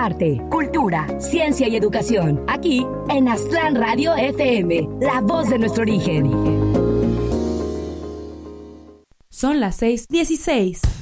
arte, cultura, ciencia y educación. Aquí en Aztlán Radio FM, la voz de nuestro origen. Son las 6:16.